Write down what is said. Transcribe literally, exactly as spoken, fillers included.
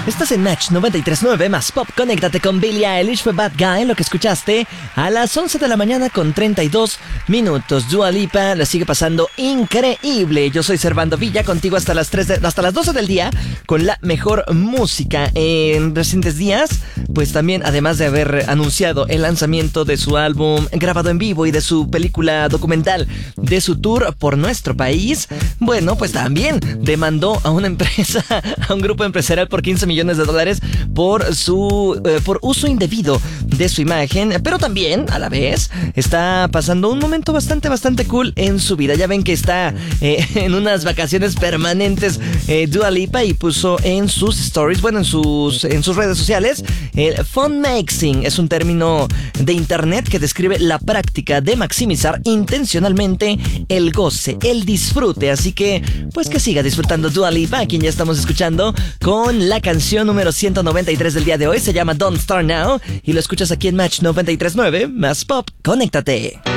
Estás en Match noventa y tres punto nueve más Pop. Conéctate con Billie Eilish, fue Bad Guy, lo que escuchaste a las once de la mañana con treinta y dos minutos. Dua Lipa la sigue pasando increíble. Yo soy Servando Villa, contigo hasta las tres de, hasta las doce del día con la mejor música. En recientes días, pues también, además de haber anunciado el lanzamiento de su álbum grabado en vivo y de su película documental de su tour por nuestro país, bueno, pues también demandó a una empresa, a un grupo empresarial por quince millones de dólares por su eh, por uso indebido de su imagen, pero también a la vez está pasando un momento bastante bastante cool en su vida. Ya ven que está eh, en unas vacaciones permanentes eh, Dua Lipa, y puso en sus stories, bueno, en sus en sus redes sociales, el fun maxing es un término de internet que describe la práctica de maximizar intencionalmente el goce, el disfrute. Así que pues que siga disfrutando Dua Lipa, a quien ya estamos escuchando con la canción número ciento noventa y tres del día de hoy. Se llama Don't Start Now y lo escuchas aquí en Match noventa y tres punto nueve más Pop. Conéctate.